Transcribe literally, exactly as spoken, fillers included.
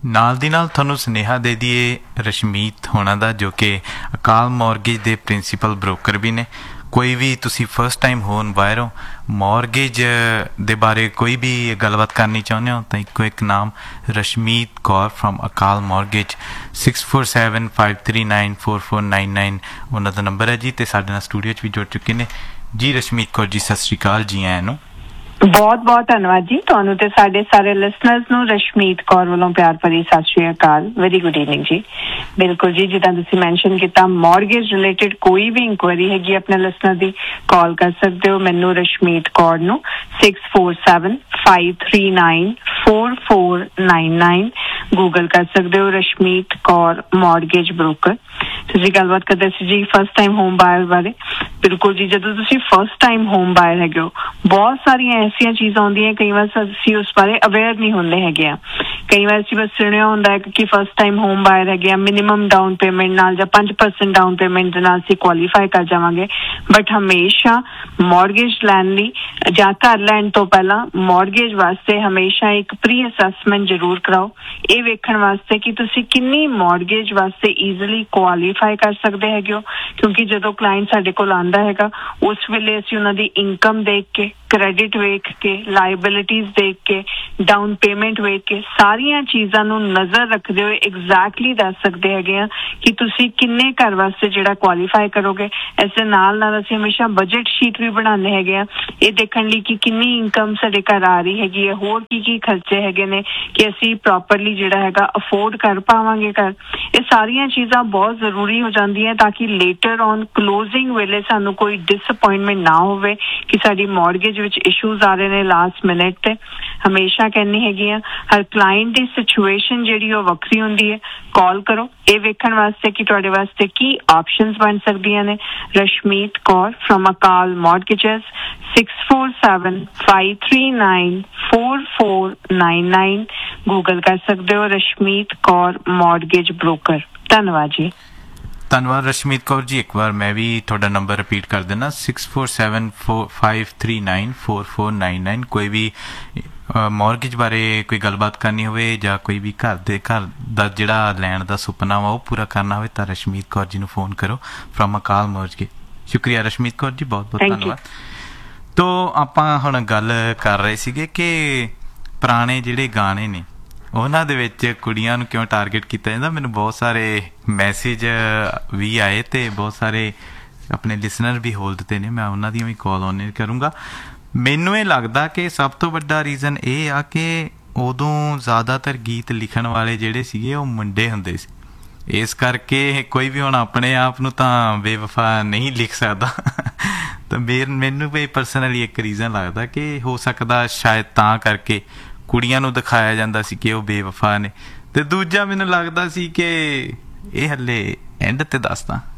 ਨਾਲ ਦੀ ਨਾਲ ਤੁਹਾਨੂੰ ਸੁਨੇਹਾ ਦੇ ਦਈਏ ਰਸ਼ਮੀਤ ਹੋਣਾ ਦਾ, ਜੋ ਕਿ ਅਕਾਲ ਮੌਰਗੇਜ ਦੇ ਪ੍ਰਿੰਸੀਪਲ ਬ੍ਰੋਕਰ ਵੀ ਨੇ। ਕੋਈ ਵੀ ਤੁਸੀਂ ਫਸਟ ਟਾਈਮ ਹੋਣ ਵਾਇਰ ਹੋ, ਮੌਰਗੇਜ ਦੇ ਬਾਰੇ ਕੋਈ ਵੀ ਗੱਲਬਾਤ ਕਰਨੀ ਚਾਹੁੰਦੇ ਹੋ ਤਾਂ ਇੱਕੋ ਇੱਕ ਨਾਮ Rashmeet Kaur from Akal mortgage, six four seven five three nine four four nine nine ਉਹਨਾਂ ਦਾ ਨੰਬਰ ਹੈ ਜੀ। ਅਤੇ ਸਾਡੇ ਨਾਲ ਸਟੂਡੀਓ 'ਚ ਵੀ ਜੁੜ ਚੁੱਕੇ ਨੇ ਜੀ ਰਸ਼ਮੀਤ ਕੌਰ ਜੀ। ਸਤਿ ਸ਼੍ਰੀ ਅਕਾਲ ਜੀ। ਆਇਆਂ ਨੂੰ ਬਹੁਤ ਬਹੁਤ ਧੰਨਵਾਦ ਜੀ ਤੁਹਾਨੂੰ ਤੇ ਸਾਡੇ ਸਾਰੇ ਲਿਸਨਰਸ ਨੂੰ ਰਸ਼ਮੀਤ ਕੌਰ ਵੱਲੋਂ ਪਿਆਰ ਭਰੀ ਸਤਿ ਸ਼੍ਰੀ ਅਕਾਲ। ਵੈਰੀ ਗੁੱਡ ਈਵਨਿੰਗ ਜੀ। ਬਿਲਕੁਲ ਜੀ, ਜਿੱਦਾਂ ਤੁਸੀਂ ਮੈਂਸ਼ਨ ਕੀਤਾ, ਮੌਰਗੇਜ ਰਿਲੇਟਡ ਕੋਈ ਵੀ ਇਨਕੁਆਇਰੀ ਹੈਗੀ ਆਪਣੇ ਲਿਸਨਰ ਦੀ, ਕਾਲ ਕਰ ਸਕਦੇ ਹੋ ਮੈਨੂੰ ਰਸ਼ਮੀਤ ਕੌਰ ਨੂੰ six four seven five three nine four four nine nine. Google ਕਰ ਸਕਦੇ ਹੋ ਰਸ਼ਮੀਤ ਕੌਰ ਮੌਰਗੇਜ ਬ੍ਰੋਕਰ। ਤੁਸੀਂ ਗੱਲਬਾਤ ਕਰਦੇ ਸੀ ਜੀ ਫਸਟ ਟਾਈਮ ਹੋਮ ਬਾਇਰ ਬਾਰੇ। ਬਿਲਕੁਲ ਜੀ, ਜਦੋਂ ਤੁਸੀਂ ਫਸਟ ਟਾਈਮ ਹੋਮ ਬਾਇਰ ਹੈਗੇ ਹੋ, ਬਹੁਤ ਸਾਰੀਆਂ ਐਸੀਆਂ ਚੀਜ਼ਾਂ ਆਉਂਦੀਆਂ ਕਈ ਵਾਰ ਅਸੀਂ ਉਸ ਬਾਰੇ ਅਵੇਅਰ ਨਹੀਂ ਹੁੰਦੇ ਹੈਗੇ ਆ। ਕਈ ਵਾਰ ਅਸੀਂ ਬਸ ਸੁਣਿਆ ਹੁੰਦਾ ਹੈ ਕਿ ਫਸਟ ਟਾਈਮ ਹੋਮ ਬਾਇਰ ਹੈਗੇ ਆ, ਮਿਨੀਮਮ ਡਾਊਨ ਪੇਮੈਂਟ ਨਾਲ ਜਾਂ ਪੰਜ ਪਰਸੈਂਟ ਡਾਊਨ ਪੇਮੈਂਟ ਦੇ ਨਾਲ ਅਸੀਂ ਕੁਆਲੀਫਾਈ ਕਰ ਜਾਵਾਂਗੇ। ਬਟ ਹਮੇਸ਼ਾ ਮੌਰਗੇਜ ਲੈਣ ਲਈ ਜਾਂ ਘਰ ਲੈਣ ਤੋਂ ਪਹਿਲਾਂ ਮੌਰਗੇਜ ਵਾਸਤੇ ਹਮੇਸ਼ਾ ਇੱਕ ਪ੍ਰੀ ਅਸੈਸਮੈਂਟ ਜ਼ਰੂਰ ਕਰਾਓ, ਇਹ ਵੇਖਣ ਵਾਸਤੇ ਕਿ ਤੁਸੀਂ ਕਿੰਨੀ ਮੌਰਗੇਜ ਵਾਸਤੇ ਈਜ਼ੀਲੀ ਕੁਆਲੀਫਾਈ ਕਰ ਸਕਦੇ ਹੈਗੇ ਹੋ। ਕਿਉਂਕਿ ਜਦੋਂ ਕਲਾਇੰਟ ਸਾਡੇ ਕੋਲ ਆਉਂਦਾ ਹੈਗਾ, ਉਸ ਵੇਲੇ ਅਸੀਂ ਉਹਨਾਂ ਦੀ ਇਨਕਮ ਦੇਖ ਕੇ, ਕ੍ਰੈਡਿਟ ਵੇਖ ਕੇ, ਲਾਇਬਿਲਿਟੀਜ਼ ਦੇਖ ਕੇ, ਡਾਊਨ ਪੇਮੈਂਟ ਵੇਖ ਕੇ, ਸਾਰੀਆਂ ਚੀਜ਼ਾਂ ਨੂੰ ਨਜ਼ਰ ਰੱਖਦੇ ਹੋਏ ਐਗਜ਼ੈਕਟਲੀ ਦੱਸ ਸਕਦੇ ਹੈਗੇ ਆ ਕਿ ਤੁਸੀਂ ਕਿੰਨੇ ਘਰ ਵਾਸਤੇ ਜਿਹੜਾ ਕੁਆਲੀਫਾਈ ਕਰੋਗੇ। ਇਸ ਦੇ ਨਾਲ ਨਾਲ ਅਸੀਂ ਹਮੇਸ਼ਾ ਬਜਟ ਸ਼ੀਟ ਵੀ ਬਣਾਉਂਦੇ ਹੈਗੇ ਆ, ਇਹ ਦੇਖਣ ਲਈ ਕਿ ਕਿੰਨੀ ਇਨਕਮ ਸਾਡੇ ਘਰ ਆ ਰਹੀ ਹੈਗੀ ਹੈ, ਹੋਰ ਕੀ ਕੀ ਖਰਚੇ ਹੈਗੇ ਨੇ ਕਿ ਅਸੀਂ ਪ੍ਰੋਪਰਲੀ ਜਿਹੜਾ ਹੈਗਾ ਅਫੋਰਡ ਕਰ ਪਾਵਾਂਗੇ ਘਰ। ਇਹ ਸਾਰੀਆਂ ਚੀਜ਼ਾਂ ਬਹੁਤ ਜ਼ਰੂਰੀ ਹੋ ਜਾਂਦੀਆਂ ਤਾਂ ਕਿ ਲੇਟਰ ਔਨ ਕਲੋਜ਼ਿੰਗ ਵੇਲੇ ਸਾਨੂੰ ਕੋਈ ਡਿਸਅਪੁਆਇੰਟਮੈਂਟ ਨਾ ਹੋਵੇ ਕਿ ਸਾਡੀ ਮੌਰਗੇਜ ਵਿੱਚ ਇਸ਼ੂਜ਼ ਆ ਰਹੇ ਨੇ ਲਾਸਟ ਮਿਨਟ ਤੇ। ਹਮੇਸ਼ਾ ਕਹਿੰਦੀ ਹੈਗੀ ਆ ਹਰ ਕਲਾਇੰਟ ਦੀ ਸਿਚੁਏਸ਼ਨ ਜਿਹੜੀ ਉਹ ਵੱਖਰੀ ਹੁੰਦੀ ਹੈ। ਕਾਲ ਕਰੋ ਇਹ ਵੇਖਣ ਵਾਸਤੇ ਕਿ ਤੁਹਾਡੇ ਵਾਸਤੇ ਕੀ ਆਪਸ਼ਨਸ ਬਣ ਸਕਦੀਆਂ ਨੇ। Rashmeet Kaur from Akal ਮੌਰਗੇਜਸ, six four seven five three nine four four nine nine. Google ਕਰ ਸਕਦੇ ਹੋ ਰਸ਼ਮੀਤ ਕੌਰ ਮੌਰਗੇਜ ਬ੍ਰੋਕਰ। ਧੰਨਵਾਦ ਜੀ। ਧੰਨਵਾਦ ਰਸ਼ਮੀਤ ਕੌਰ ਜੀ। ਇੱਕ ਵਾਰ ਮੈਂ ਵੀ ਤੁਹਾਡਾ ਨੰਬਰ ਰਿਪੀਟ ਕਰ ਦਿੰਦਾ, six four seven four five three nine four four nine nine. ਕੋਈ ਵੀ ਮੌਰਗੇਜ ਬਾਰੇ ਕੋਈ ਗੱਲਬਾਤ ਕਰਨੀ ਹੋਵੇ ਜਾਂ ਕੋਈ ਵੀ ਘਰ ਦੇ ਘਰ ਦਾ ਜਿਹੜਾ ਲੈਣ ਦਾ ਸੁਪਨਾ ਵਾ ਉਹ ਪੂਰਾ ਕਰਨਾ ਹੋਵੇ ਤਾਂ ਰਸ਼ਮੀਤ ਕੌਰ ਜੀ ਨੂੰ ਫੋਨ ਕਰੋ ਫਰੋਮ ਅਕਾਲ ਮੌਰਗੇਜ। ਸ਼ੁਕਰੀਆ ਰਸ਼ਮੀਤ ਕੌਰ ਜੀ, ਬਹੁਤ ਬਹੁਤ ਧੰਨਵਾਦ। ਤੋ ਆਪਾਂ ਹੁਣ ਗੱਲ ਕਰ ਰਹੇ ਸੀਗੇ ਕਿ ਪੁਰਾਣੇ ਜਿਹੜੇ ਗਾਣੇ ਨੇ ਉਹਨਾਂ ਦੇ ਵਿੱਚ ਕੁੜੀਆਂ ਨੂੰ ਕਿਉਂ ਟਾਰਗੇਟ ਕੀਤਾ ਜਾਂਦਾ। ਮੈਨੂੰ ਬਹੁਤ ਸਾਰੇ ਮੈਸੇਜ ਵੀ ਆਏ ਅਤੇ ਬਹੁਤ ਸਾਰੇ ਆਪਣੇ ਲਿਸਨਰ ਵੀ ਹੋਲਡ 'ਤੇ ਨੇ, ਮੈਂ ਉਹਨਾਂ ਦੀਆਂ ਵੀ ਕਾਲ ਔਨ ਕਰੂੰਗਾ। ਮੈਨੂੰ ਇਹ ਲੱਗਦਾ ਕਿ ਸਭ ਤੋਂ ਵੱਡਾ ਰੀਜ਼ਨ ਇਹ ਆ ਕਿ ਉਦੋਂ ਜ਼ਿਆਦਾਤਰ ਗੀਤ ਲਿਖਣ ਵਾਲੇ ਜਿਹੜੇ ਸੀਗੇ ਉਹ ਮੁੰਡੇ ਹੁੰਦੇ ਸੀ, ਇਸ ਕਰਕੇ ਕੋਈ ਵੀ ਹੁਣ ਆਪਣੇ ਆਪ ਨੂੰ ਤਾਂ ਬੇਵਫਾ ਨਹੀਂ ਲਿਖ ਸਕਦਾ। ਤਾਂ ਮੇਰ ਮੈਨੂੰ ਵੀ ਪਰਸਨਲੀ ਇੱਕ ਰੀਜ਼ਨ ਲੱਗਦਾ ਕਿ ਹੋ ਸਕਦਾ ਸ਼ਾਇਦ ਤਾਂ ਕਰਕੇ ਕੁੜੀਆਂ ਨੂੰ ਦਿਖਾਇਆ ਜਾਂਦਾ ਸੀ ਕਿ ਉਹ ਬੇਵਫਾ ਨੇ। ਅਤੇ ਦੂਜਾ ਮੈਨੂੰ ਲੱਗਦਾ ਸੀ ਕਿ ਇਹ ਹਲੇ ਐਂਡ 'ਤੇ ਦੱਸਦਾ